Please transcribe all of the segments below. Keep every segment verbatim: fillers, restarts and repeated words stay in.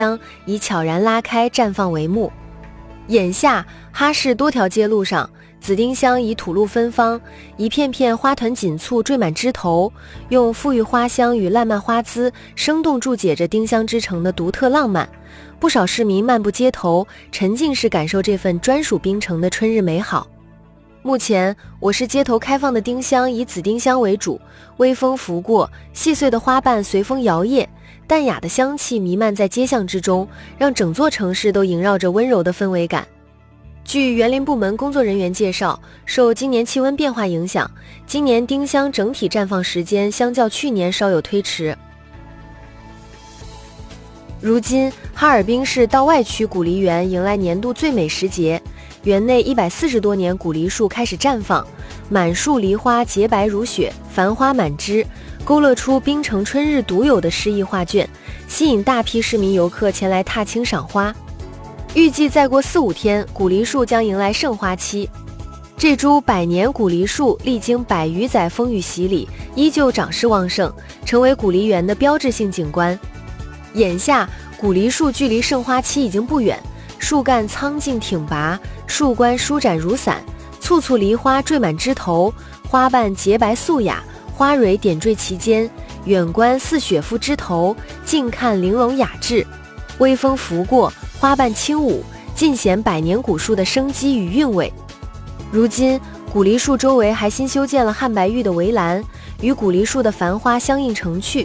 已悄然拉开绽放帷幕。眼下哈市多条街路上，紫丁香已吐露芬芳，一片片花团锦簇缀满枝头，用馥郁花香与烂漫花姿生动注解着丁香之城的独特浪漫。不少市民漫步街头，沉浸式感受这份专属槟城的春日美好。目前我市街头开放的丁香以紫丁香为主，微风拂过，细碎的花瓣随风摇曳，淡雅的香气弥漫在街巷之中，让整座城市都萦绕着温柔的氛围感。据园林部门工作人员介绍，受今年气温变化影响，今年丁香整体绽放时间相较去年稍有推迟。如今哈尔滨市道外区古梨园迎来年度最美时节，园内一百四十多年古梨树开始绽放，满树梨花洁白如雪，繁花满枝，勾勒出槟城春日独有的诗意画卷，吸引大批市民游客前来踏青赏花。预计再过四五天，古梨树将迎来盛花期。这株百年古梨树历经百余载风雨洗礼，依旧长势旺盛，成为古梨园的标志性景观。眼下古梨树距离盛花期已经不远，树干苍劲挺拔，树冠舒展如伞，簇簇梨花缀满枝头，花瓣洁白素雅，花蕊点缀其间，远观似雪覆枝头，近看玲珑雅致。微风拂过，花瓣轻舞，尽显百年古树的生机与韵味。如今古梨树周围还新修建了汉白玉的围栏，与古梨树的繁花相映成趣。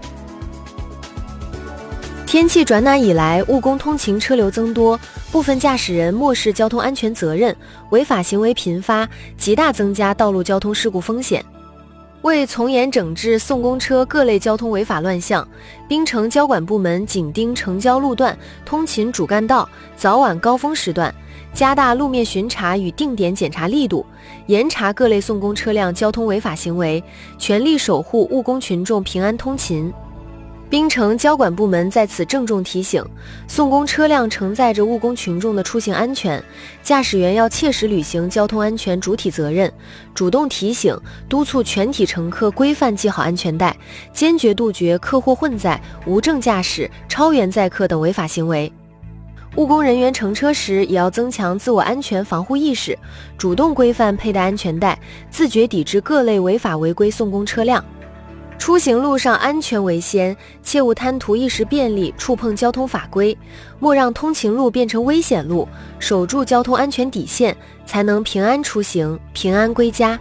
天气转暖以来，务工通勤车流增多，部分驾驶人漠视交通安全责任，违法行为频发，极大增加道路交通事故风险。为从严整治送公车各类交通违法乱象，槟城交管部门紧盯城郊路段、通勤主干道、早晚高峰时段，加大路面巡查与定点检查力度，严查各类送公车辆交通违法行为，全力守护务工群众平安通勤。槟城交管部门在此郑重提醒，送公车辆承载着务工群众的出行安全，驾驶员要切实履行交通安全主体责任，主动提醒、督促全体乘客规范系好安全带，坚决杜绝客货混载、无证驾驶、超员载客等违法行为。务工人员乘车时也要增强自我安全防护意识，主动规范佩戴安全带，自觉抵制各类违法违规送公车辆。出行路上安全为先，切勿贪图一时便利，触碰交通法规，莫让通勤路变成危险路，守住交通安全底线，才能平安出行，平安归家。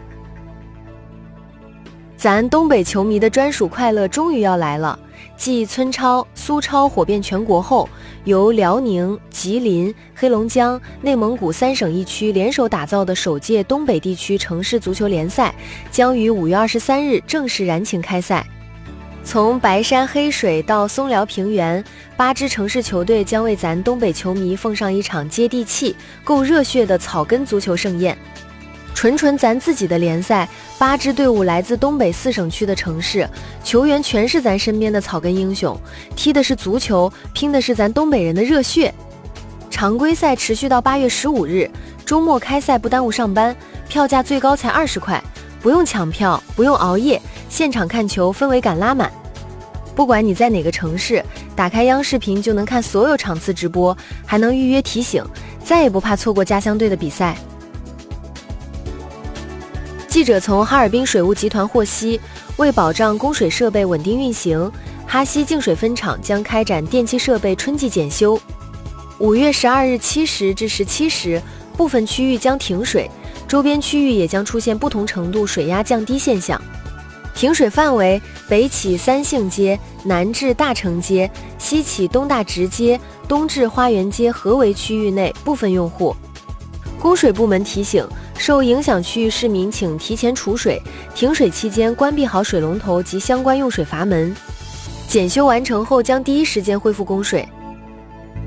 咱东北球迷的专属快乐终于要来了！继村超、苏超火遍全国后，由辽宁、吉林、黑龙江、内蒙古三省一区联手打造的首届东北地区城市足球联赛将于五月二十三日正式燃情开赛。从白山黑水到松辽平原，八支城市球队将为咱东北球迷奉上一场接地气、够热血的草根足球盛宴。纯纯咱自己的联赛，八支队伍来自东北四省区的城市，球员全是咱身边的草根英雄，踢的是足球，拼的是咱东北人的热血。常规赛持续到八月十五日，周末开赛不耽误上班，票价最高才二十块，不用抢票，不用熬夜，现场看球氛围感拉满。不管你在哪个城市，打开央视频就能看所有场次直播，还能预约提醒，再也不怕错过家乡队的比赛。记者从哈尔滨水务集团获悉，为保障供水设备稳定运行，哈西净水分厂将开展电气设备春季检修。五月十二日七时至十七时，部分区域将停水，周边区域也将出现不同程度水压降低现象。停水范围北起三杏街，南至大成街，西起东大直街，东至花园街合围区域内部分用户。供水部门提醒，受影响区域市民请提前储水，停水期间关闭好水龙头及相关用水阀门。检修完成后将第一时间恢复供水。